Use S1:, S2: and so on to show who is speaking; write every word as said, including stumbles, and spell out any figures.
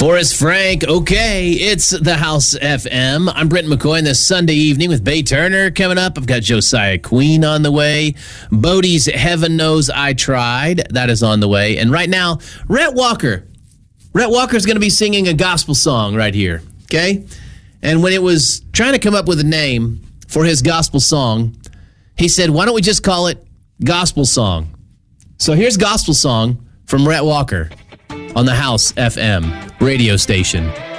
S1: Forrest Frank, okay, it's the House F M. I'm Brent McCoy this Sunday evening with Bay Turner coming up. I've got Josiah Queen on the way. Bodie's Heaven Knows I Tried, that is on the way. And right now, Rhett Walker. Rhett Walker's going to be singing a gospel song right here, okay? And when it was trying to come up with a name for his gospel song, he said, why don't we just call it Gospel Song? So here's Gospel Song from Rhett Walker on the House F M radio station.